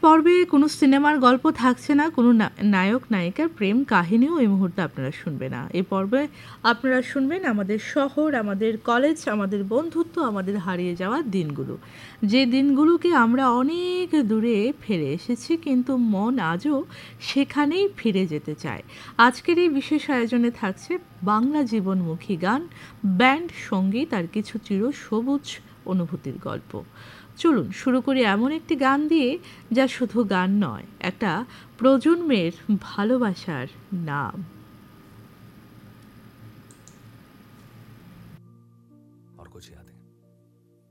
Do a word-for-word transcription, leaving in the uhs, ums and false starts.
পর্বে কোনো সিনেমার গল্প থাকছে না, কোনো না নায়ক নায়িকার প্রেম কাহিনীও এই মুহূর্তে আপনারা শুনবে না। এ পর্বে আপনারা শুনবেন আমাদের শহর, আমাদের কলেজ, আমাদের বন্ধুত্ব, আমাদের হারিয়ে যাওয়ার দিনগুলো। যে দিনগুলোকে আমরা অনেক দূরে ফেলে এসেছি, কিন্তু মন আজও সেখানেই ফিরে যেতে চায়। আজকের এই বিশেষ আয়োজনে থাকছে বাংলা জীবনমুখী গান, ব্যান্ড, সঙ্গীত আর কিছু চিরসবুজ অনুভূতির গল্প। চলুন শুরু করি এমন একটি গান দিয়ে, যা শুধু গান নয়, একটা প্রজন্মের ভালোবাসার নাম।